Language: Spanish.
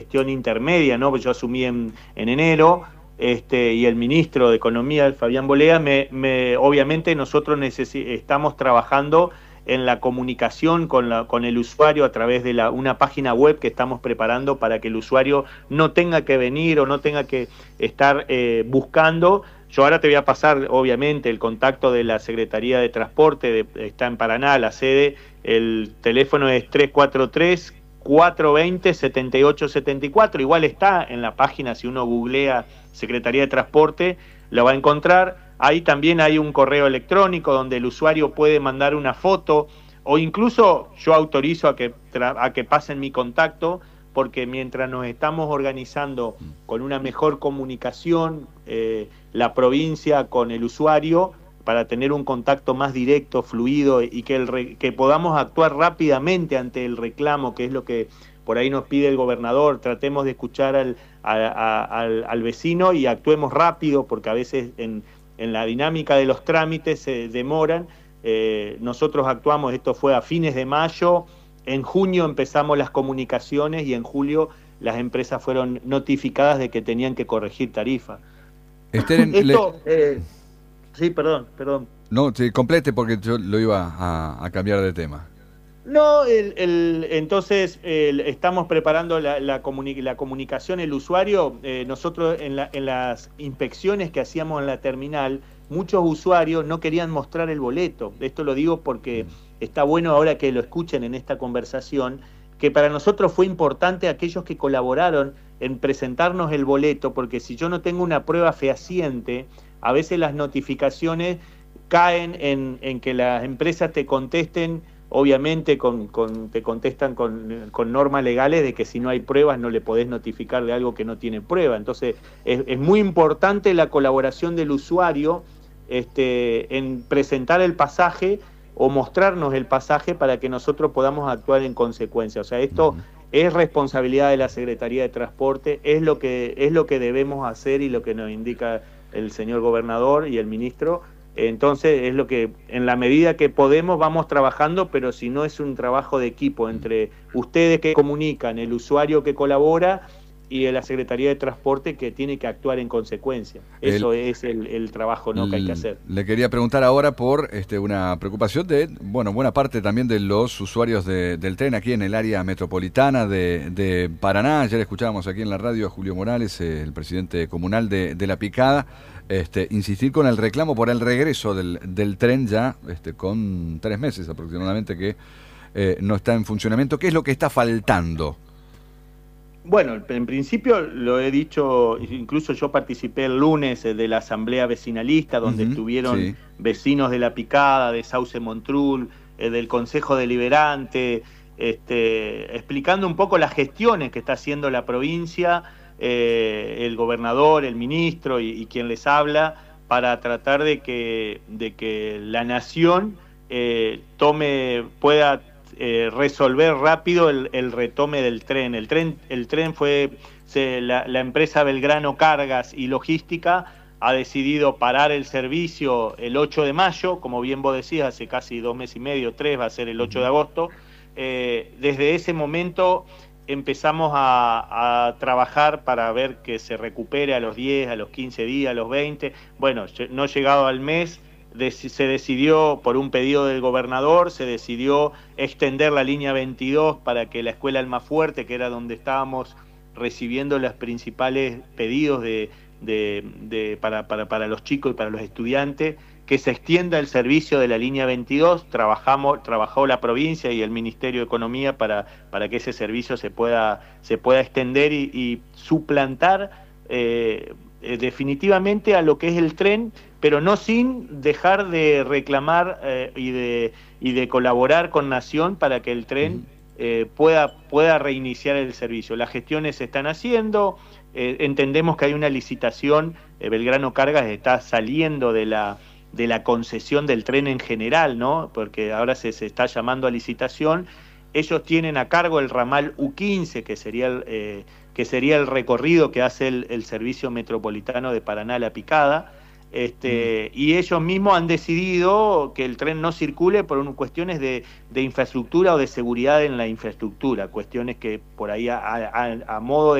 gestión intermedia, ¿no? Pues yo asumí en enero, y el ministro de Economía, Fabián Bolea, obviamente nosotros estamos trabajando en la comunicación con el usuario a través de una página web que estamos preparando para que el usuario no tenga que venir o no tenga que estar buscando. Yo ahora te voy a pasar, obviamente, el contacto de la Secretaría de Transporte, está en Paraná, la sede, el teléfono es 343-420-7874, igual está en la página, si uno googlea Secretaría de Transporte, lo va a encontrar. Ahí también hay un correo electrónico donde el usuario puede mandar una foto, o incluso yo autorizo a que pasen mi contacto, porque mientras nos estamos organizando con una mejor comunicación, la provincia con el usuario, para tener un contacto más directo, fluido, y que podamos actuar rápidamente ante el reclamo, que es lo que por ahí nos pide el gobernador. Tratemos de escuchar al vecino y actuemos rápido, porque a veces en la dinámica de los trámites se demoran. Nosotros actuamos, esto fue a fines de mayo, en junio empezamos las comunicaciones y en julio las empresas fueron notificadas de que tenían que corregir tarifa. Sí, perdón. No, sí, complete, porque yo lo iba a cambiar de tema. No, entonces estamos preparando la comunicación, el usuario. Nosotros en las inspecciones que hacíamos en la terminal, muchos usuarios no querían mostrar el boleto. Esto lo digo porque está bueno ahora que lo escuchen en esta conversación, que para nosotros fue importante aquellos que colaboraron en presentarnos el boleto, porque si yo no tengo una prueba fehaciente, a veces las notificaciones caen en que las empresas te contesten, obviamente te contestan con normas legales de que si no hay pruebas no le podés notificar de algo que no tiene prueba. Entonces es muy importante la colaboración del usuario en presentar el pasaje o mostrarnos el pasaje para que nosotros podamos actuar en consecuencia. O sea, esto es responsabilidad de la Secretaría de Transporte, es lo que debemos hacer y lo que nos indica el señor gobernador y el ministro. Entonces es lo que, en la medida que podemos, vamos trabajando, pero si no, es un trabajo de equipo entre ustedes que comunican, el usuario que colabora y la Secretaría de Transporte, que tiene que actuar en consecuencia. Eso es el trabajo, ¿no?, que hay que hacer. Le quería preguntar ahora por una preocupación de, buena parte también de los usuarios del tren aquí en el área metropolitana de Paraná. Ayer escuchábamos aquí en la radio a Julio Morales, el presidente comunal de La Picada, insistir con el reclamo por el regreso del tren ya con 3 meses aproximadamente que no está en funcionamiento. ¿Qué es lo que está faltando? Bueno, en principio lo he dicho, incluso yo participé el lunes de la asamblea vecinalista, donde estuvieron vecinos de La Picada, de Sauce Montrul, del Consejo Deliberante, explicando un poco las gestiones que está haciendo la provincia, el gobernador, el ministro y quien les habla, para tratar de que la nación pueda resolver rápido el retome del tren. El tren fue, la empresa Belgrano Cargas y Logística ha decidido parar el servicio el 8 de mayo, como bien vos decís, hace casi 2 meses y medio, 3, va a ser el 8 de agosto. Desde ese momento empezamos a trabajar para ver que se recupere a los 10, a los 15 días, a los 20. Bueno, no llegado al mes, se decidió, por un pedido del gobernador, se decidió extender la línea 22 para que la escuela Almafuerte, que era donde estábamos recibiendo los principales pedidos para los chicos y para los estudiantes, que se extienda el servicio de la línea 22. Trabajó la provincia y el Ministerio de Economía para que ese servicio se pueda extender y suplantar definitivamente a lo que es el tren, pero no sin dejar de reclamar y de colaborar con Nación para que el tren pueda reiniciar el servicio. Las gestiones se están haciendo, entendemos que hay una licitación, Belgrano Cargas está saliendo de la concesión del tren en general, ¿no?, porque ahora se está llamando a licitación. Ellos tienen a cargo el ramal U15, que sería el recorrido que hace el servicio metropolitano de Paraná a La Picada. Y ellos mismos han decidido que el tren no circule por cuestiones de infraestructura o de seguridad en la infraestructura, cuestiones que por ahí a modo de